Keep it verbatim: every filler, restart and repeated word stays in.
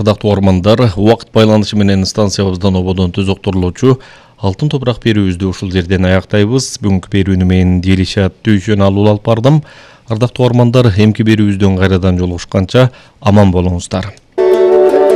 Ардактуу угармандар, убакыт байланышы менен станциябыздан ободон түз октурулуучу алтын топурак берүүбүздү ушул жерден аяктайбыз. Бүгүнкү берүүнү мен Делишат Түйшөн алып алып бардым. Ардактуу угармандар, эмки берүүбүздөн кайрадан жолугушканча аман болуңуздар.